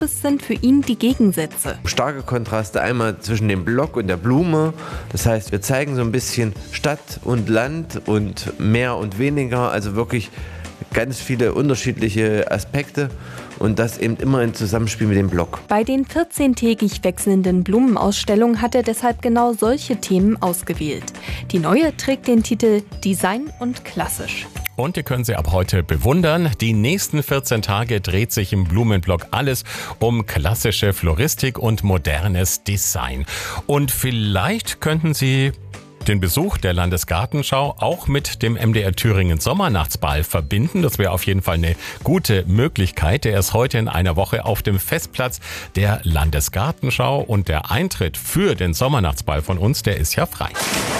Es sind für ihn die Gegensätze. Starke Kontraste einmal zwischen dem Block und der Blume. Das heißt, wir zeigen so ein bisschen Stadt und Land und mehr und weniger. Also wirklich ganz viele unterschiedliche Aspekte. Und das eben immer im Zusammenspiel mit dem Block. Bei den 14-tägig wechselnden Blumenausstellungen hat er deshalb genau solche Themen ausgewählt. Die neue trägt den Titel Design und Klassisch. Und ihr könnt sie ab heute bewundern. Die nächsten 14 Tage dreht sich im Blumenblock alles um klassische Floristik und modernes Design. Und vielleicht könnten Sie den Besuch der Landesgartenschau auch mit dem MDR Thüringen Sommernachtsball verbinden. Das wäre auf jeden Fall eine gute Möglichkeit. Der ist heute in einer Woche auf dem Festplatz der Landesgartenschau und der Eintritt für den Sommernachtsball von uns, der ist ja frei.